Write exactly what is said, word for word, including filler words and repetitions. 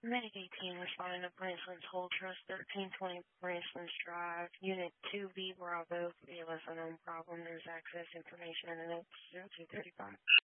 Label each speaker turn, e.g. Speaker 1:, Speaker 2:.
Speaker 1: Medicaid team responding to Branchland's Whole Trust, thirteen twenty Branchland's Drive, Unit two B Bravo. Give us a known problem. There's access information in the notes zero two thirty-five.